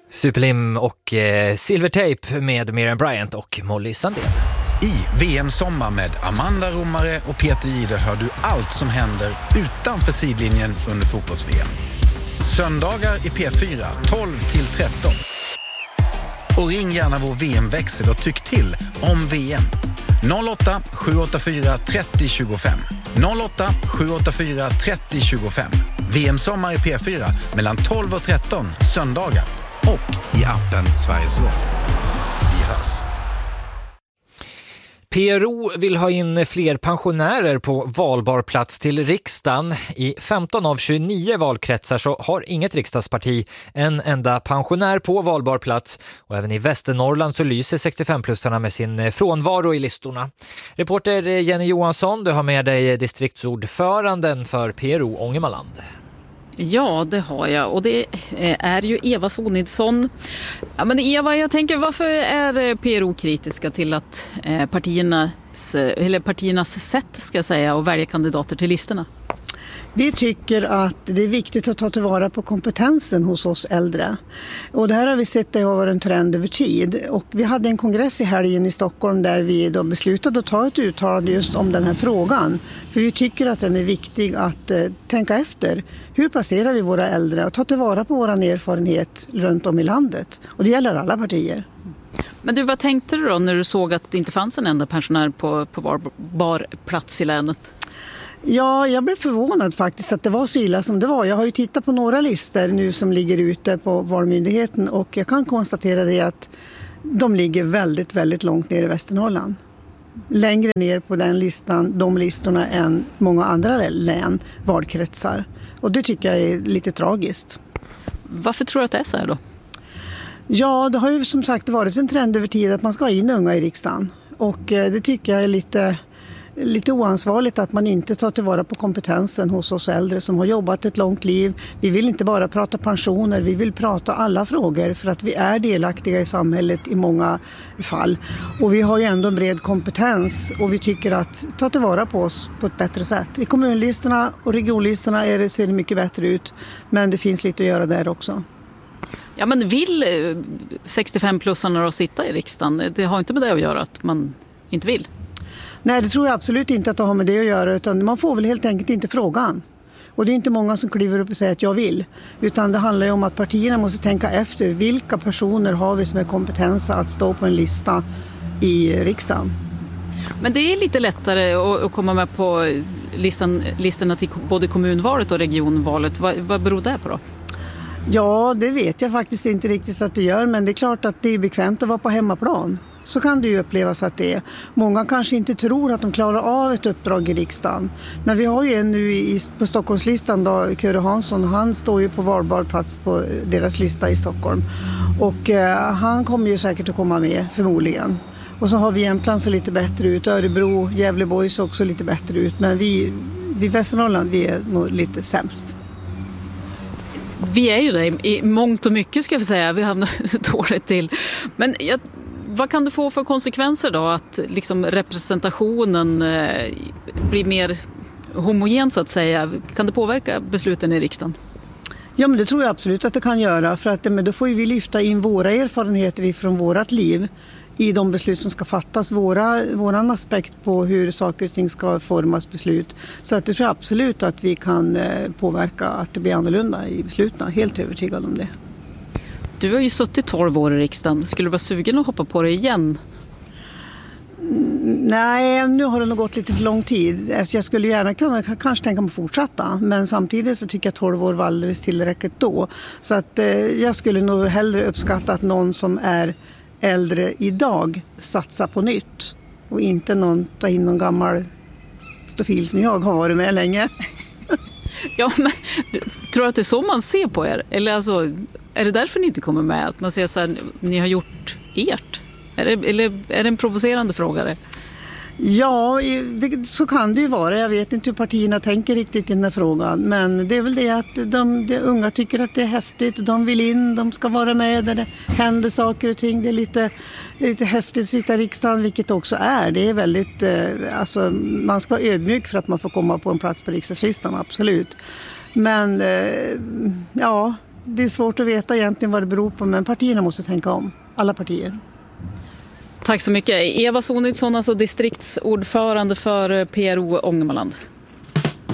Superlim och Silvertape med Miriam Bryant och Molly Sandén. I VM-sommar med Amanda Romare och Peter Jihde hör du allt som händer utanför sidlinjen under fotbolls-VM. Söndagar i P4 12-13. Och ring gärna vår VM-växel och tyck till om VM. 08 784 30 25. 08 784 30 25. VM-sommar i P4 mellan 12 och 13 söndagar. Och i appen Sveriges Radio. Vi hörs. PRO vill ha in fler pensionärer på valbar plats till riksdagen. I 15 av 29 valkretsar så har inget riksdagsparti en enda pensionär på valbar plats. Och även i Västernorrland så lyser 65-plussarna med sin frånvaro i listorna. Reporter Jenny Johansson, du har med dig distriktsordföranden för PRO Ångermanland. Ja, det har jag. Och det är ju Eva Sonidsson. Ja, men Eva, jag tänker, varför är PRO kritiska till att partiernas sätt ska jag säga, att välja kandidater till listorna? Vi tycker att det är viktigt att ta tillvara på kompetensen hos oss äldre. Och det här har vi sett, det har varit en trend över tid. Och vi hade en kongress i helgen i Stockholm där vi då beslutade att ta ett uttalande just om den här frågan. För vi tycker att den är viktig att tänka efter. Hur placerar vi våra äldre och ta tillvara på vår erfarenhet runt om i landet? Och det gäller alla partier. Men du, vad tänkte du då när du såg att det inte fanns en enda pensionär på var plats i länet? Ja, jag blev förvånad faktiskt att det var så illa som det var. Jag har ju tittat på några listor nu som ligger ute på Valmyndigheten och jag kan konstatera det att de ligger väldigt, väldigt långt ner i Västernorrland. Längre ner på de listorna än många andra län, valkretsar. Och det tycker jag är lite tragiskt. Varför tror du att det är så här då? Ja, det har ju som sagt varit en trend över tid att man ska ha in unga i riksdagen. Och det tycker jag är lite oansvarigt att man inte tar tillvara på kompetensen hos oss äldre som har jobbat ett långt liv. Vi vill inte bara prata pensioner, vi vill prata alla frågor för att vi är delaktiga i samhället i många fall. Och vi har ju ändå en bred kompetens och vi tycker att ta tillvara på oss på ett bättre sätt. I kommunlistorna och regionlistorna ser det mycket bättre ut, men det finns lite att göra där också. Ja, men vill 65-plussarna då sitta i riksdagen? Det har inte med det att göra att man inte vill. Nej, det tror jag absolut inte att det har med det att göra, utan man får väl helt enkelt inte frågan. Och det är inte många som kliver upp och säger att jag vill, utan det handlar ju om att partierna måste tänka efter vilka personer har vi som är kompetenta att stå på en lista i riksdagen. Men det är lite lättare att komma med på listorna till både kommunvalet och regionvalet. Vad beror det på då? Ja, det vet jag faktiskt inte riktigt att det gör, men det är klart att det är bekvämt att vara på hemmaplan. Så kan det ju upplevas att det är. Många kanske inte tror att de klarar av ett uppdrag i riksdagen. Men vi har ju en nu på Stockholmslistan då, Köre Hansson, han står ju på valbar plats på deras lista i Stockholm. Och han kommer ju säkert att komma med förmodligen. Och så har vi Jämtland ser lite bättre ut, Örebro, Gävleborg ser också lite bättre ut. Men vi Västernorrland, vi är nog lite sämst. Vi är ju det i mångt och mycket ska vi säga, vi hamnar dåligt till. Men vad kan det få för konsekvenser då att liksom representationen blir mer homogen så att säga? Kan det påverka besluten i riksdagen? Ja, men det tror jag absolut att det kan göra, för att men då får vi lyfta in våra erfarenheter ifrån vårat liv i de beslut som ska fattas, våran aspekt på hur saker och ting ska formas beslut. Så att det tror jag absolut att vi kan påverka att det blir annorlunda i besluten, helt övertygad om det. Du har ju suttit 12 år i riksdagen, skulle du vara sugen att hoppa på det igen? Nej, nu har det nog gått lite för lång tid. Jag skulle gärna kunna kanske tänka mig att fortsätta. Men samtidigt så tycker jag att 12 år var alldeles tillräckligt då. Så att jag skulle nog hellre uppskatta att någon som är äldre idag satsar på nytt. Och inte ta in någon gammal stofil som jag har varit med länge. Ja, men tror du att det är så man ser på er? Eller alltså, är det därför ni inte kommer med? Att man säger så här, ni har gjort ert? Eller är det en provocerande fråga det? Ja, så kan det ju vara. Jag vet inte hur partierna tänker riktigt i den här frågan. Men det är väl det att de unga tycker att det är häftigt. De vill in, de ska vara med där det händer saker och ting. Det är lite häftigt att sitta i riksdagen, vilket också är. Det är väldigt, alltså, man ska vara ödmjuk för att man får komma på en plats på riksdagslistan, absolut. Men ja, Det är svårt att veta egentligen vad det beror på, men partierna måste tänka om. Alla partier. Tack så mycket. Eva Sonidsson, alltså distriktsordförande för PRO Ångermanland.